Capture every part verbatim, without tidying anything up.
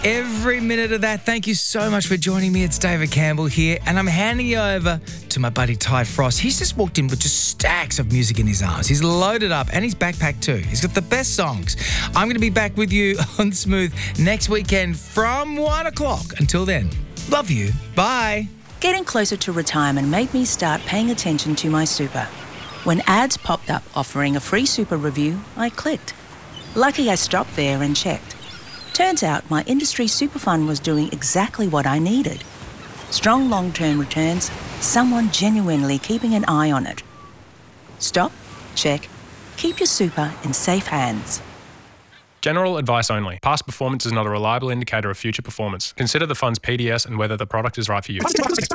every minute of that. Thank you so much for joining me. It's David Campbell here, and I'm handing you over to my buddy Ty Frost. He's just walked in with just stacks of music in his arms. He's loaded up, and he's backpacked too. He's got the best songs. I'm going to be back with you on Smooth next weekend from one o'clock. Until then, love you. Bye. Getting closer to retirement made me start paying attention to my super. When ads popped up offering a free super review, I clicked. Lucky I stopped there and checked. Turns out my industry super fund was doing exactly what I needed. Strong long-term returns, someone genuinely keeping an eye on it. Stop, check, keep your super in safe hands. General advice only. Past performance is not a reliable indicator of future performance. Consider the fund's P D S and whether the product is right for you.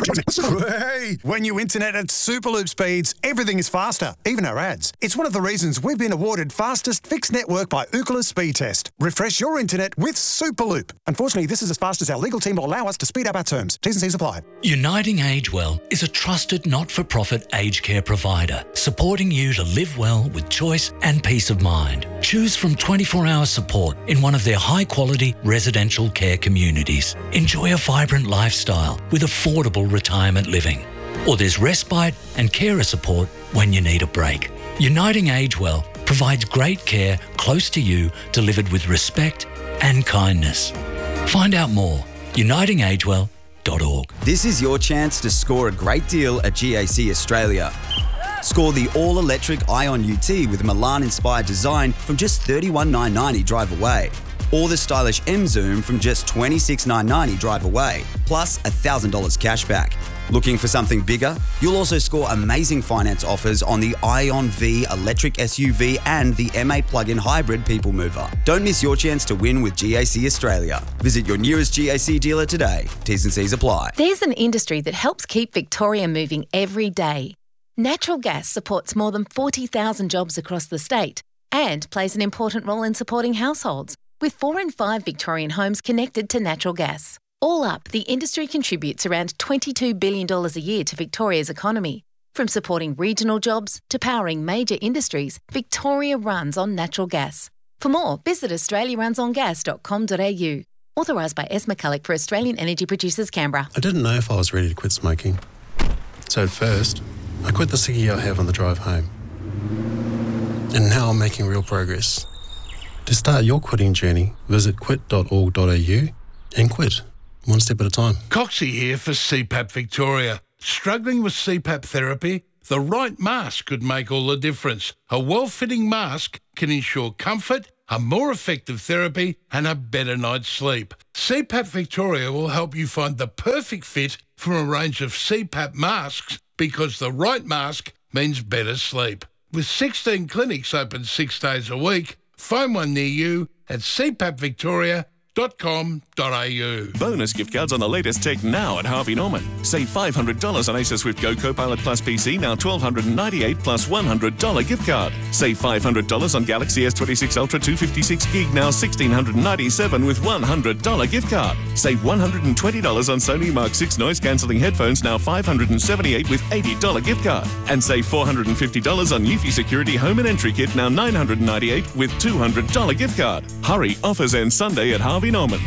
Hey, when you internet at Superloop speeds, everything is faster, even our ads. It's one of the reasons we've been awarded fastest fixed network by Ookla Speed Test. Refresh your internet with Superloop. Unfortunately, this is as fast as our legal team will allow us to speed up our terms. T's and C's apply. Uniting Age Well is a trusted not-for-profit aged care provider, supporting you to live well with choice and peace of mind. Choose from twenty-four hour support in one of their high-quality residential care communities. Enjoy a vibrant lifestyle with affordable retirement living. Or there's respite and carer support when you need a break. Uniting Age Well provides great care close to you, delivered with respect and kindness. Find out more. uniting age well dot org. This is your chance to score a great deal at G A C Australia. Score the all-electric Ion U T with Milan-inspired design from just thirty-one thousand nine hundred ninety drive away. Or the stylish M-Zoom from just twenty-six thousand nine hundred ninety drive away, plus one thousand dollars cash back. Looking for something bigger? You'll also score amazing finance offers on the Ion V electric S U V and the M eight plug-in hybrid people mover. Don't miss your chance to win with G A C Australia. Visit your nearest G A C dealer today. T's and C's apply. There's an industry that helps keep Victoria moving every day. Natural gas supports more than forty thousand jobs across the state and plays an important role in supporting households, with four in five Victorian homes connected to natural gas. All up, the industry contributes around twenty-two billion dollars a year to Victoria's economy. From supporting regional jobs to powering major industries, Victoria runs on natural gas. For more, visit australia runs on gas dot com dot a u. Authorised by S. McCulloch for Australian Energy Producers, Canberra. I didn't know if I was ready to quit smoking. So at first, I quit the ciggy I have on the drive home. And now I'm making real progress. To start your quitting journey, visit quit dot org dot a u and quit, one step at a time. Coxie here for C PAP Victoria. Struggling with C PAP therapy? The right mask could make all the difference. A well-fitting mask can ensure comfort, a more effective therapy and a better night's sleep. C PAP Victoria will help you find the perfect fit from a range of C PAP masks, because the right mask means better sleep. With sixteen clinics open six days a week, find one near you at c pap victoria dot com dot a u. Bonus gift cards on the latest tech now at Harvey Norman. Save five hundred dollars on Acer Swift Go Copilot Plus P C, now one thousand two hundred ninety-eight dollars plus one hundred dollars gift card. Save five hundred dollars on Galaxy S twenty-six Ultra two fifty-six gig, now one thousand six hundred ninety-seven dollars with one hundred dollars gift card. Save one hundred twenty dollars on Sony Mark six noise-cancelling headphones, now five hundred seventy-eight dollars with eighty dollars gift card. And save four hundred fifty dollars on Eufy Security Home and Entry Kit, now nine hundred ninety-eight dollars with two hundred dollars gift card. Hurry, offers end Sunday at Harvey Norman.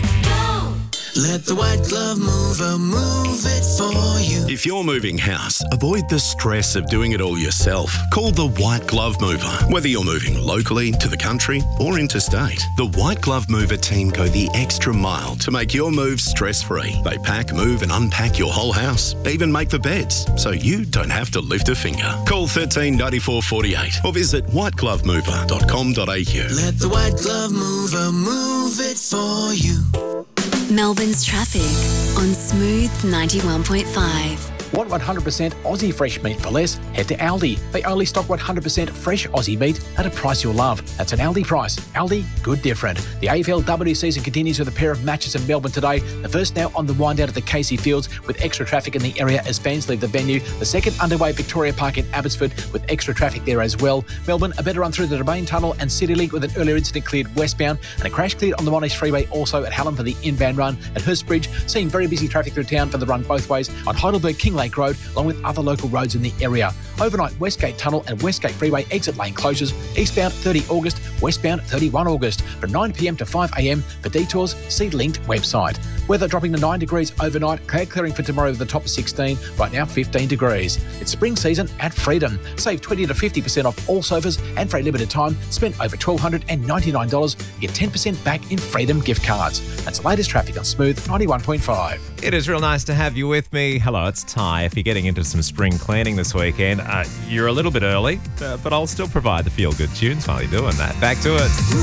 Let the White Glove Mover move it for you. If you're moving house, avoid the stress of doing it all yourself. Call the White Glove Mover. Whether you're moving locally, to the country, or interstate, the White Glove Mover team go the extra mile to make your move stress-free. They pack, move and unpack your whole house, even make the beds, so you don't have to lift a finger. Call thirteen ninety-four forty-eight or visit white glove mover dot com dot a u. Let the White Glove Mover move it for you. Melbourne's traffic on Smooth ninety-one point five. Want one hundred percent Aussie fresh meat for less? Head to Aldi. They only stock one hundred percent fresh Aussie meat at a price you'll love. That's an Aldi price. Aldi, good different. The A F L W season continues with a pair of matches in Melbourne today. The first now on the wind out at the Casey Fields with extra traffic in the area as fans leave the venue. The second underway at Victoria Park in Abbotsford with extra traffic there as well. Melbourne, a better run through the Domain Tunnel and CityLink with an earlier incident cleared westbound, and a crash cleared on the Monash Freeway also at Hallam for the inbound run. At Hurstbridge, seeing very busy traffic through town for the run both ways on Heidelberg King Lake Road, along with other local roads in the area. Overnight Westgate Tunnel and Westgate Freeway exit lane closures, eastbound thirty August, westbound thirty-one August, from nine p m to five a m. For detours, see linked website. Weather dropping to nine degrees overnight, cloud clearing for tomorrow with a top of sixteen, right now fifteen degrees. It's spring season at Freedom. Save twenty to fifty percent off all sofas, and for a limited time, spend over one thousand two hundred ninety-nine dollars and get ten percent back in Freedom gift cards. That's the latest traffic on Smooth ninety-one point five. It is real nice to have you with me. Hello, it's Ty. If you're getting into some spring cleaning this weekend, uh, you're a little bit early, uh, but I'll still provide the feel-good tunes while you're doing that. Back to it.